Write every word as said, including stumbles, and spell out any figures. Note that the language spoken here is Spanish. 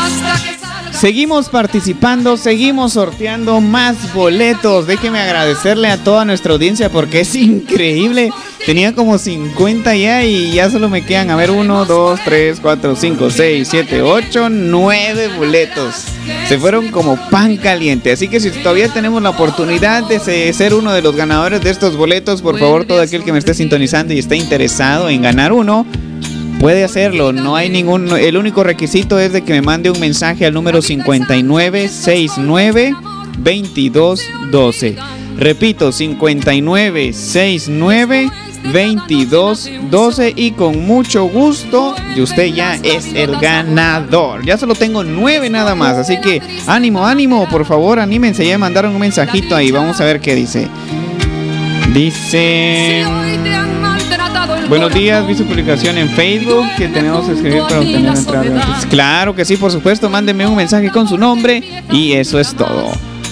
Seguimos participando, seguimos sorteando más boletos. Déjeme agradecerle a toda nuestra audiencia porque es increíble. Tenía como cincuenta ya y ya solo me quedan, a ver, uno, dos, tres, cuatro, cinco, seis, siete, ocho, nueve boletos. Se fueron como pan caliente. Así que si todavía tenemos la oportunidad de ser uno de los ganadores de estos boletos, por favor, todo aquel que me esté sintonizando y esté interesado en ganar uno, puede hacerlo. No hay ningún, el único requisito es de que me mande un mensaje al número cincuenta y nueve sesenta y nueve veintidós doce. Repito, cincuenta y nueve sesenta y nueve veintidós doce y con mucho gusto y usted ya es el ganador. Ya solo tengo nueve nada más, así que ánimo, ánimo, por favor, anímense. Ya me mandaron un mensajito ahí, vamos a ver qué dice. Dice: buenos días, vi su publicación en Facebook que tenemos que escribir para obtener entrada. Claro que sí, por supuesto, mándenme un mensaje con su nombre y eso es todo.